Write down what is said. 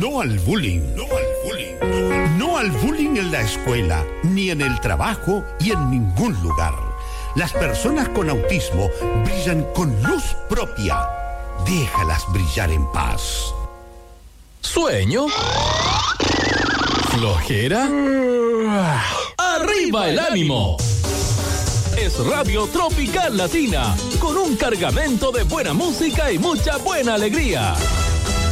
No al bullying. No al bullying. No al bullying en la escuela, ni en el trabajo y en ningún lugar. Las personas con autismo brillan con luz propia. Déjalas brillar en paz. ¿Sueño? ¿Flojera? ¡Arriba el ánimo! Es Radio Tropical Latina, con un cargamento de buena música y mucha buena alegría.